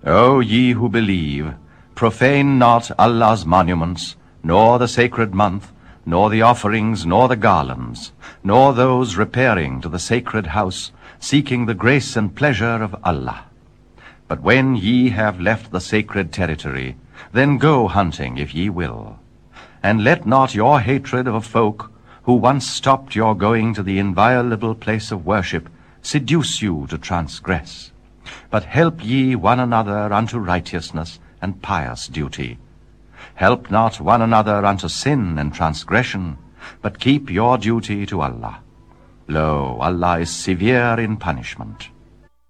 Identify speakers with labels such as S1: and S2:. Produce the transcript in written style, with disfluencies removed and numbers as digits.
S1: O ye who believe, profane not Allah's monuments, nor the sacred month, nor the offerings, nor the garlands, nor those repairing to the sacred house, seeking the grace and pleasure of Allah. But when ye have left the sacred territory, then go hunting if ye will. And let not your hatred of a folk who once stopped your going to the inviolable place of worship seduce you to transgress. But help ye one another unto righteousness and pious duty. Help not one another unto sin and transgression, but keep your duty to Allah. Lo, Allah is severe in punishment.